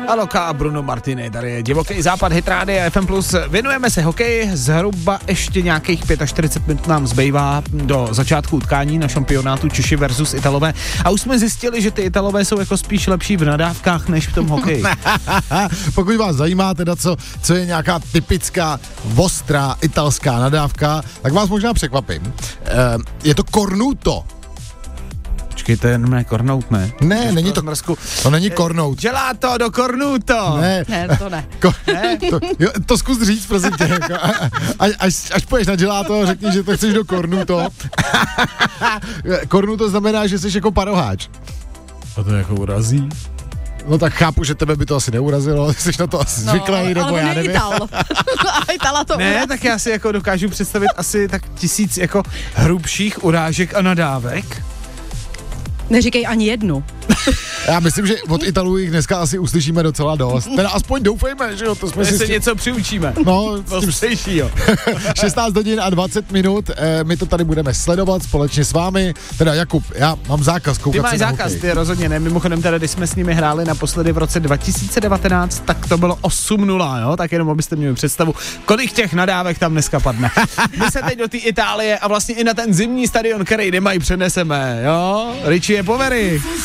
Aloka a Bruno Martini, tady je Divoký západ, Hit Radio FM+. Věnujeme se hokeji, zhruba ještě nějakých 45 minut nám zbývá do začátku utkání na šampionátu Češi versus Italové. A už jsme zjistili, že ty Italové jsou jako spíš lepší v nadávkách, než v tom hokeji. Pokud vás zajímá teda, co je nějaká typická ostrá italská nadávka, tak vás možná překvapím. Je to cornuto. Počkej, to je jenom cornout, ne? Ne, není to, to není cornout. Gelato do cornuto. Ne, to ne. To zkus říct, prosím tě. Jako, až půjdeš na gelato, řekni, že to chceš do cornuto. Cornuto znamená, že jsi jako paroháč. A to jako urazí? No tak chápu, že tebe by to asi neurazilo, jsi na to asi zvyklý, nebo já nevím. Itala to ne, tak já si jako dokážu představit asi tak 1000 jako hrubších urážek a nadávek. Neříkej ani jednu. Já myslím, že od Italů jich dneska asi uslyšíme docela dost. Teda aspoň doufejme, že jo, to jsme si se něco přiučíme. No, stejší, jo. 16 hodin a 20 minut, my to tady budeme sledovat společně s vámi. Teda Jakub, já mám zákaz koukat. Ty máš se na zákaz, hokej. ty rozhodně ne. Mimochodem teda, když jsme s nimi hráli naposledy v roce 2019, tak to bylo 8-0, jo? Tak jenom abyste měli představu, kolik těch nadávek tam dneska padne. My se teď do té Itálie a vlastně i na ten zimní stadion, který nemají, přeneseme, jo? Richie Poveri.